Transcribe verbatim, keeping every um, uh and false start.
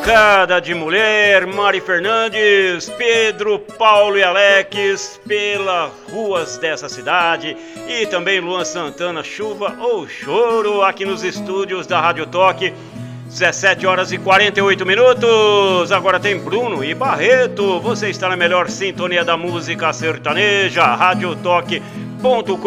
Pancada de Mulher, Mari Fernandes, Pedro, Paulo e Alex pelas ruas dessa cidade e também Luan Santana, Chuva ou Choro, aqui nos estúdios da Rádio Toque. dezessete horas e quarenta e oito minutos. Agora tem Bruno e Barreto. Você está na melhor sintonia da música sertaneja, rádio toque ponto com.